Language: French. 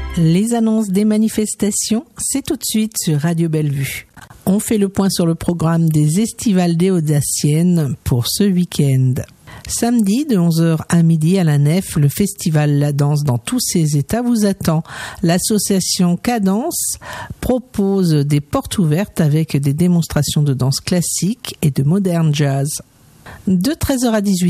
Les annonces des manifestations, c'est tout de suite sur Radio Bellevue. On fait le point sur le programme des Estivaldées Audaciennes pour ce week-end. Samedi, de 11h à midi à la Nef, le festival La Danse dans tous ses états vous attend. L'association Cadence propose des portes ouvertes avec des démonstrations de danse classique et de moderne jazz. De 13h à 18h,